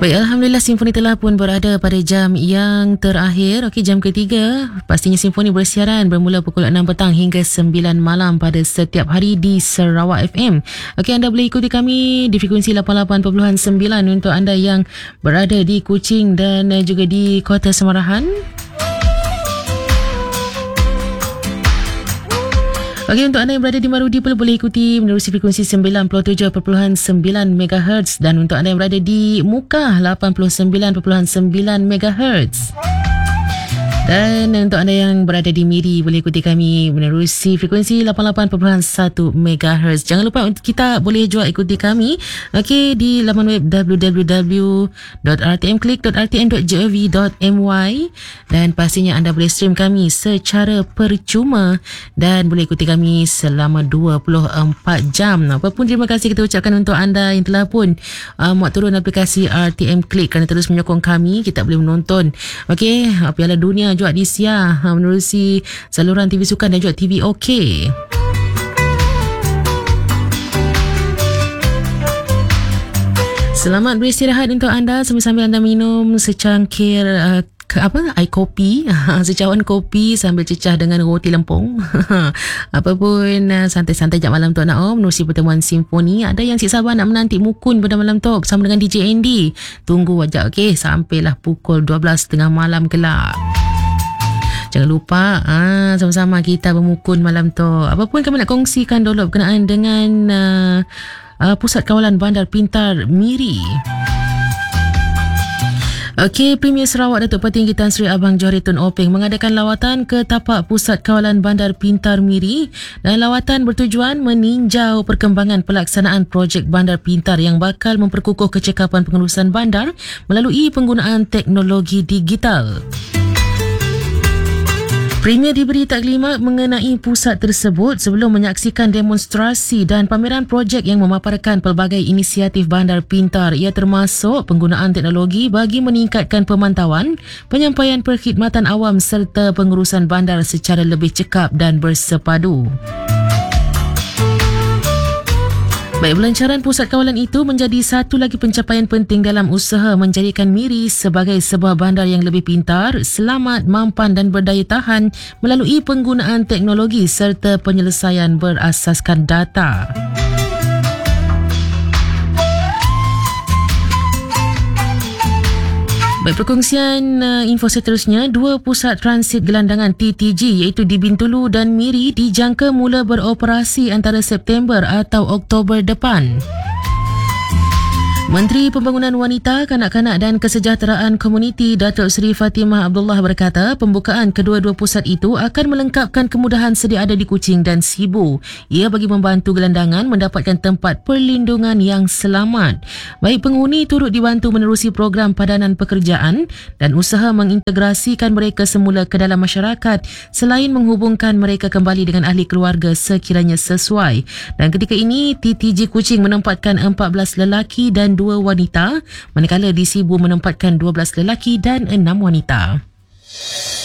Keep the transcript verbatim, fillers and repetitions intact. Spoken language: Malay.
Baik, Alhamdulillah Simfoni telah pun berada pada jam yang terakhir. Okey, jam ketiga. Pastinya Simfoni bersiaran bermula pukul enam petang hingga sembilan malam pada setiap hari di Sarawak F M. Okey, anda boleh ikuti kami di frekuensi lapan puluh lapan perpuluhan sembilan untuk anda yang berada di Kuching dan juga di Kota Semarahan. Okey, untuk anda yang berada di Marudi pun boleh ikuti menerusi frekuensi sembilan puluh tujuh perpuluhan sembilan megahertz, dan untuk anda yang berada di Mukah lapan puluh sembilan perpuluhan sembilan megahertz. Dan untuk anda yang berada di Miri boleh ikuti kami menerusi frekuensi lapan puluh lapan perpuluhan satu megahertz. Jangan lupa untuk kita boleh juga ikuti kami okey di laman web w w w dot r t m click dot r t m dot gov dot m y, dan pastinya anda boleh stream kami secara percuma dan boleh ikuti kami selama dua puluh empat jam. Apapun, terima kasih kita ucapkan untuk anda yang telah pun uh, muat turun aplikasi R T M Click kerana terus menyokong kami. Kita boleh menonton okey Piala Dunia juga di Sia menerusi saluran T V Sukan dan juga T V OK. Selamat beristirahat untuk anda sambil-sambil anda minum secangkir uh, ke apa air kopi, secawan kopi sambil cecah dengan roti lempung. Apapun, uh, santai-santai jam malam tu anak om menerusi pertemuan Simfoni. Ada yang si sabar nak menanti mukun pada malam tu bersama dengan D J Andy. Tunggu aja okey sampailah pukul dua belas tiga puluh malam kelak. Jangan lupa ah, sama-sama kita bermukun malam tu. Apapun kami nak kongsikan dulu berkenaan dengan uh, uh, Pusat Kawalan Bandar Pintar Miri. Okey, Premier Sarawak Datuk Petinggi Tan Sri Abang Johari Tun Openg mengadakan lawatan ke tapak Pusat Kawalan Bandar Pintar Miri, dan lawatan bertujuan meninjau perkembangan pelaksanaan projek bandar pintar yang bakal memperkukuh kecekapan pengurusan bandar melalui penggunaan teknologi digital. Premier diberi taklimat mengenai pusat tersebut sebelum menyaksikan demonstrasi dan pameran projek yang memaparkan pelbagai inisiatif bandar pintar. Ia termasuk penggunaan teknologi bagi meningkatkan pemantauan, penyampaian perkhidmatan awam serta pengurusan bandar secara lebih cekap dan bersepadu. Baik, pelancaran pusat kawalan itu menjadi satu lagi pencapaian penting dalam usaha menjadikan Miri sebagai sebuah bandar yang lebih pintar, selamat, mampan dan berdaya tahan melalui penggunaan teknologi serta penyelesaian berasaskan data. Baik, perkongsian uh, info seterusnya, dua pusat transit gelandangan T T G iaitu di Bintulu dan Miri dijangka mula beroperasi antara September atau Oktober depan. Menteri Pembangunan Wanita, Kanak-kanak dan Kesejahteraan Komuniti Datuk Seri Fatimah Abdullah berkata pembukaan kedua-dua pusat itu akan melengkapkan kemudahan sedia ada di Kuching dan Sibu. Ia bagi membantu gelandangan mendapatkan tempat perlindungan yang selamat. Baik penghuni turut dibantu menerusi program padanan pekerjaan dan usaha mengintegrasikan mereka semula ke dalam masyarakat selain menghubungkan mereka kembali dengan ahli keluarga sekiranya sesuai. Dan ketika ini T T G Kuching menempatkan empat belas lelaki dan dua wanita, manakala di Sibu menempatkan dua belas lelaki dan enam wanita.